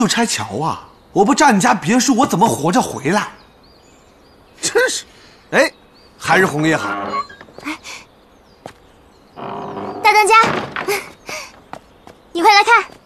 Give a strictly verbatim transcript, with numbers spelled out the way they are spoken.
就拆桥啊！我不占你家别墅，我怎么活着回来？真是，哎，还是红叶好。 大当家，你快来看。